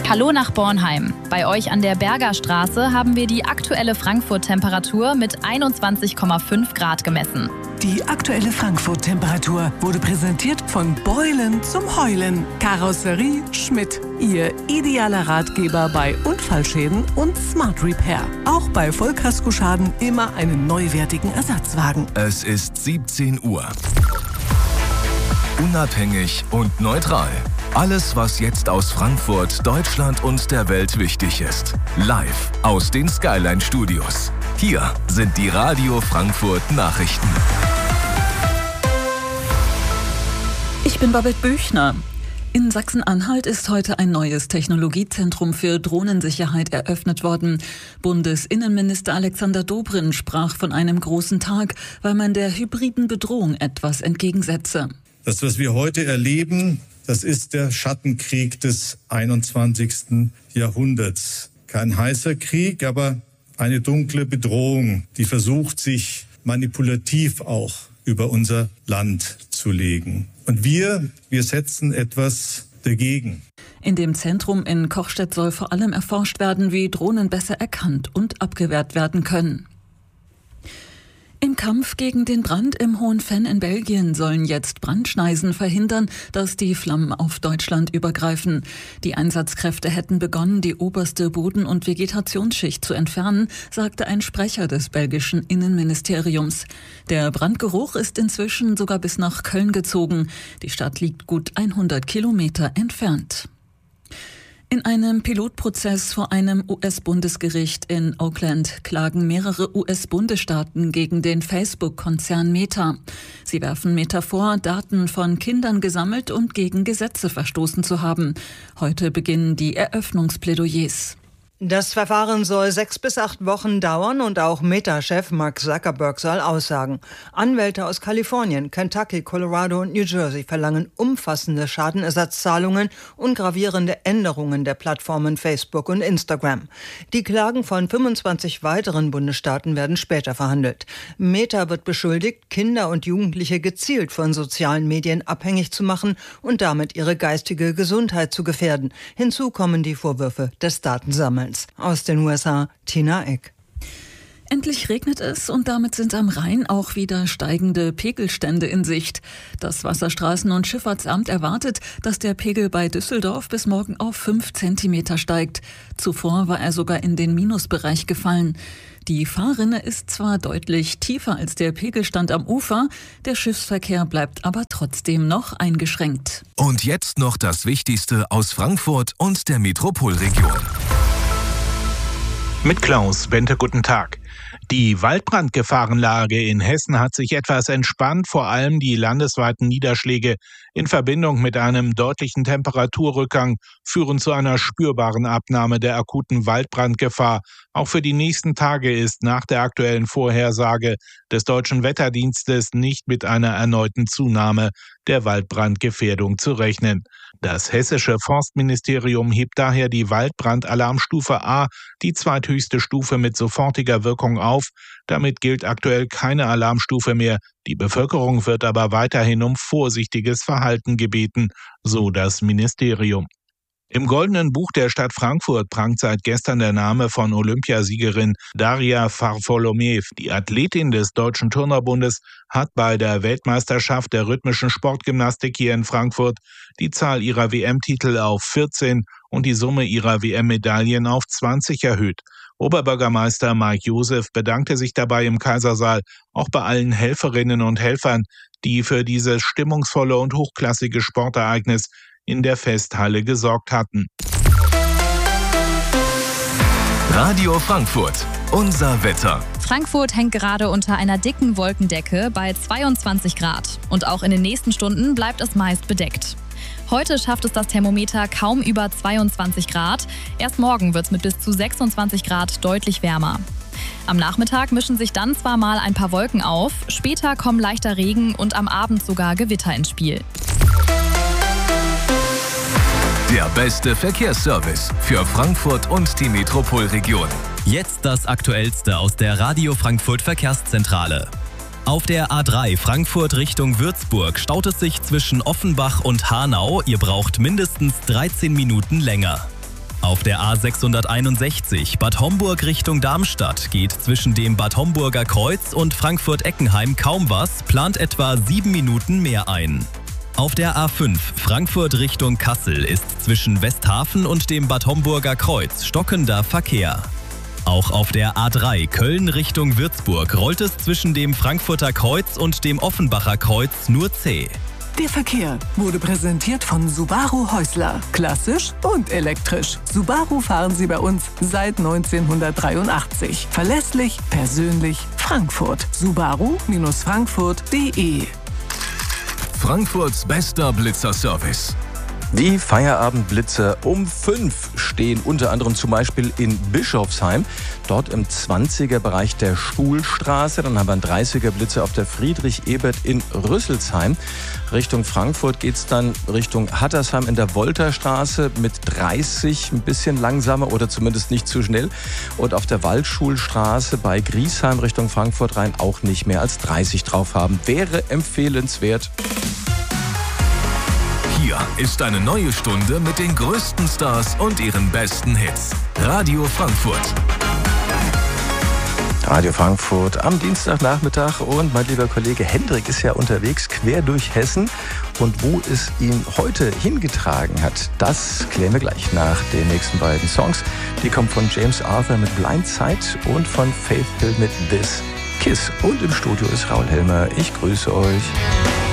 Hallo nach Bornheim. Bei euch an der Bergerstraße haben wir die aktuelle Frankfurt-Temperatur mit 21,5 Grad gemessen. Die aktuelle Frankfurt-Temperatur wurde präsentiert von Beulen zum Heulen. Karosserie Schmidt, Ihr idealer Ratgeber bei Unfallschäden und Smart Repair. Auch bei Vollkaskoschaden immer einen neuwertigen Ersatzwagen. Es ist 17 Uhr. Unabhängig und neutral. Alles, was jetzt aus Frankfurt, Deutschland und der Welt wichtig ist. Live aus den Skyline Studios. Hier sind die Radio Frankfurt Nachrichten. Ich bin Babette Büchner. In Sachsen-Anhalt ist heute ein neues Technologiezentrum für Drohnensicherheit eröffnet worden. Bundesinnenminister Alexander Dobrindt sprach von einem großen Tag, weil man der hybriden Bedrohung etwas entgegensetze. Das, was wir heute erleben, das ist der Schattenkrieg des 21. Jahrhunderts. Kein heißer Krieg, aber eine dunkle Bedrohung, die versucht, sich manipulativ auch über unser Land zu legen. Und wir setzen etwas dagegen. In dem Zentrum in Kochstedt soll vor allem erforscht werden, wie Drohnen besser erkannt und abgewehrt werden können. Im Kampf gegen den Brand im Hohenfenn in Belgien sollen jetzt Brandschneisen verhindern, dass die Flammen auf Deutschland übergreifen. Die Einsatzkräfte hätten begonnen, die oberste Boden- und Vegetationsschicht zu entfernen, sagte ein Sprecher des belgischen Innenministeriums. Der Brandgeruch ist inzwischen sogar bis nach Köln gezogen. Die Stadt liegt gut 100 Kilometer entfernt. In einem Pilotprozess vor einem US-Bundesgericht in Oakland klagen mehrere US-Bundesstaaten gegen den Facebook-Konzern Meta. Sie werfen Meta vor, Daten von Kindern gesammelt und gegen Gesetze verstoßen zu haben. Heute beginnen die Eröffnungsplädoyers. Das Verfahren soll 6 bis 8 Wochen dauern und auch Meta-Chef Mark Zuckerberg soll aussagen. Anwälte aus Kalifornien, Kentucky, Colorado und New Jersey verlangen umfassende Schadenersatzzahlungen und gravierende Änderungen der Plattformen Facebook und Instagram. Die Klagen von 25 weiteren Bundesstaaten werden später verhandelt. Meta wird beschuldigt, Kinder und Jugendliche gezielt von sozialen Medien abhängig zu machen und damit ihre geistige Gesundheit zu gefährden. Hinzu kommen die Vorwürfe des Datensammelns. Aus den USA, Tina Eck. Endlich regnet es und damit sind am Rhein auch wieder steigende Pegelstände in Sicht. Das Wasserstraßen- und Schifffahrtsamt erwartet, dass der Pegel bei Düsseldorf bis morgen auf 5 Zentimeter steigt. Zuvor war er sogar in den Minusbereich gefallen. Die Fahrrinne ist zwar deutlich tiefer als der Pegelstand am Ufer, der Schiffsverkehr bleibt aber trotzdem noch eingeschränkt. Und jetzt noch das Wichtigste aus Frankfurt und der Metropolregion. Mit Klaus Bente, guten Tag. Die Waldbrandgefahrenlage in Hessen hat sich etwas entspannt, vor allem die landesweiten Niederschläge in Verbindung mit einem deutlichen Temperaturrückgang führen zu einer spürbaren Abnahme der akuten Waldbrandgefahr. Auch für die nächsten Tage ist nach der aktuellen Vorhersage des Deutschen Wetterdienstes nicht mit einer erneuten Zunahme der Waldbrandgefährdung zu rechnen. Das hessische Forstministerium hebt daher die Waldbrandalarmstufe A, die zweithöchste Stufe mit sofortiger Wirkung auf. Damit gilt aktuell keine Alarmstufe mehr. Die Bevölkerung wird aber weiterhin um vorsichtiges Verhalten gebeten, so das Ministerium. Im Goldenen Buch der Stadt Frankfurt prangt seit gestern der Name von Olympiasiegerin Daria Farfolomew. Die Athletin des Deutschen Turnerbundes hat bei der Weltmeisterschaft der rhythmischen Sportgymnastik hier in Frankfurt die Zahl ihrer WM-Titel auf 14 und die Summe ihrer WM-Medaillen auf 20 erhöht. Oberbürgermeister Mike Josef bedankte sich dabei im Kaisersaal auch bei allen Helferinnen und Helfern, die für dieses stimmungsvolle und hochklassige Sportereignis in der Festhalle gesorgt hatten. Radio Frankfurt, unser Wetter. Frankfurt hängt gerade unter einer dicken Wolkendecke bei 22 Grad. Und auch in den nächsten Stunden bleibt es meist bedeckt. Heute schafft es das Thermometer kaum über 22 Grad. Erst morgen wird es mit bis zu 26 Grad deutlich wärmer. Am Nachmittag mischen sich dann zwar mal ein paar Wolken auf, später kommen leichter Regen und am Abend sogar Gewitter ins Spiel. Der beste Verkehrsservice für Frankfurt und die Metropolregion. Jetzt das Aktuellste aus der Radio Frankfurt Verkehrszentrale. Auf der A3 Frankfurt Richtung Würzburg staut es sich zwischen Offenbach und Hanau. Ihr braucht mindestens 13 Minuten länger. Auf der A661 Bad Homburg Richtung Darmstadt geht zwischen dem Bad Homburger Kreuz und Frankfurt-Eckenheim kaum was, plant etwa 7 Minuten mehr ein. Auf der A5 Frankfurt Richtung Kassel ist zwischen Westhafen und dem Bad Homburger Kreuz stockender Verkehr. Auch auf der A3 Köln Richtung Würzburg rollt es zwischen dem Frankfurter Kreuz und dem Offenbacher Kreuz nur zäh. Der Verkehr wurde präsentiert von Subaru Häusler. Klassisch und elektrisch. Subaru fahren Sie bei uns seit 1983. Verlässlich, persönlich, Frankfurt. Subaru-Frankfurt.de. Frankfurts bester Blitzerservice. Die Feierabendblitzer um 5 stehen unter anderem zum Beispiel in Bischofsheim, dort im 20er-Bereich der Stuhlstraße. Dann haben wir einen 30er-Blitzer auf der Friedrich-Ebert in Rüsselsheim. Richtung Frankfurt geht es dann Richtung Hattersheim in der Wolterstraße mit 30, ein bisschen langsamer oder zumindest nicht zu schnell. Und auf der Waldschulstraße bei Griesheim Richtung Frankfurt rein auch nicht mehr als 30 drauf haben. Wäre empfehlenswert. Hier ist eine neue Stunde mit den größten Stars und ihren besten Hits. Radio Frankfurt. Radio Frankfurt am Dienstagnachmittag und mein lieber Kollege Hendrik ist ja unterwegs quer durch Hessen. Und wo es ihn heute hingetragen hat, das klären wir gleich nach den nächsten beiden Songs. Die kommen von James Arthur mit Blindside und von Faith Hill mit This Kiss. Und im Studio ist Raul Helmer. Ich grüße euch.